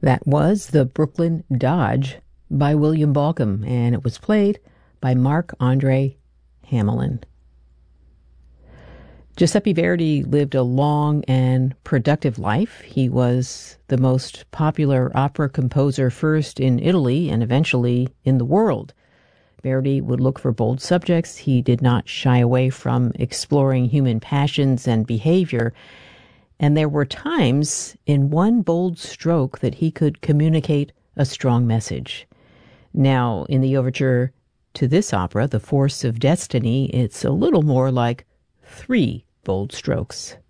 That was the Brooklyn Dodge by William Balcom, and it was played by Marc-Andre Hamelin. Giuseppe Verdi lived a long and productive life. He was the most popular opera composer first in Italy and eventually in the world. Verdi would look for bold subjects. He did not shy away from exploring human passions and behavior. And there were times in one bold stroke that he could communicate a strong message. Now, in the overture to this opera, The Force of Destiny, it's a little more like 3 bold strokes.